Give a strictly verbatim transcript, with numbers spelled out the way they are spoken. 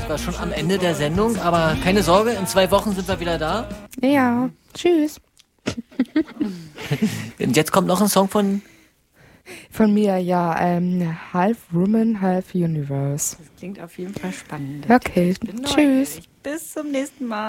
sind wir schon am Ende der Sendung, aber keine Sorge, in zwei Wochen sind wir wieder da. Ja, tschüss. Und jetzt kommt noch ein Song von... Von mir, ja, ähm, Half Woman, Half Universe. Das klingt auf jeden Fall spannend. Okay, tschüss. Bis zum nächsten Mal.